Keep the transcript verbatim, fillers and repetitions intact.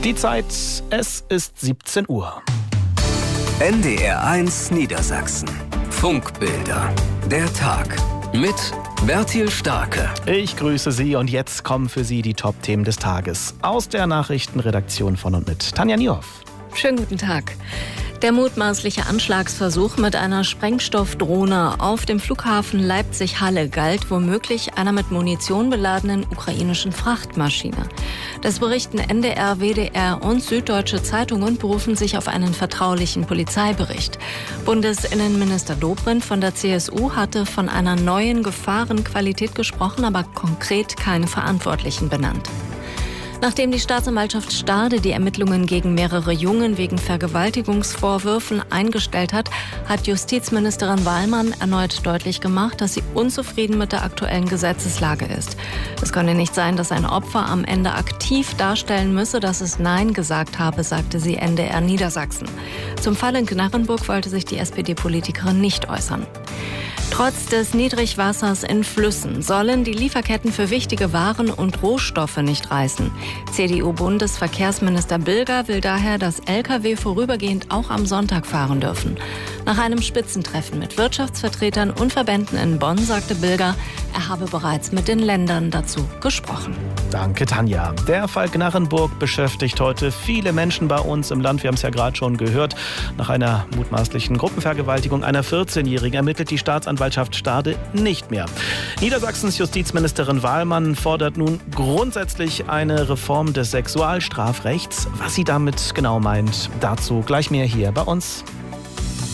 Die Zeit, es ist siebzehn Uhr. N D R eins Niedersachsen. Funkbilder. Der Tag. Mit Bertil Starke. Ich grüße Sie und jetzt kommen für Sie die Top-Themen des Tages. Aus der Nachrichtenredaktion von und mit Tanja Niehoff. Schönen guten Tag. Der mutmaßliche Anschlagsversuch mit einer Sprengstoffdrohne auf dem Flughafen Leipzig-Halle galt womöglich einer mit Munition beladenen ukrainischen Frachtmaschine. Das berichten N D R, W D R und Süddeutsche Zeitung und berufen sich auf einen vertraulichen Polizeibericht. Bundesinnenminister Dobrindt von der C S U hatte von einer neuen Gefahrenqualität gesprochen, aber konkret keine Verantwortlichen benannt. Nachdem die Staatsanwaltschaft Stade die Ermittlungen gegen mehrere Jungen wegen Vergewaltigungsvorwürfen eingestellt hat, hat Justizministerin Wallmann erneut deutlich gemacht, dass sie unzufrieden mit der aktuellen Gesetzeslage ist. Es könne nicht sein, dass ein Opfer am Ende aktiv darstellen müsse, dass es Nein gesagt habe, sagte sie N D R Niedersachsen. Zum Fall in Gnarrenburg wollte sich die S P D-Politikerin nicht äußern. Trotz des Niedrigwassers in Flüssen sollen die Lieferketten für wichtige Waren und Rohstoffe nicht reißen. C D U-Bundesverkehrsminister Bilger will daher, dass L K W vorübergehend auch am Sonntag fahren dürfen. Nach einem Spitzentreffen mit Wirtschaftsvertretern und Verbänden in Bonn sagte Bilger, er habe bereits mit den Ländern dazu gesprochen. Danke, Tanja. Der Fall Gnarrenburg beschäftigt heute viele Menschen bei uns im Land. Wir haben es ja gerade schon gehört. Nach einer mutmaßlichen Gruppenvergewaltigung einer vierzehnjährigen ermittelt die Staatsanwaltschaft Stade nicht mehr. Niedersachsens Justizministerin Wallmann fordert nun grundsätzlich eine Reform des Sexualstrafrechts. Was sie damit genau meint, dazu gleich mehr hier bei uns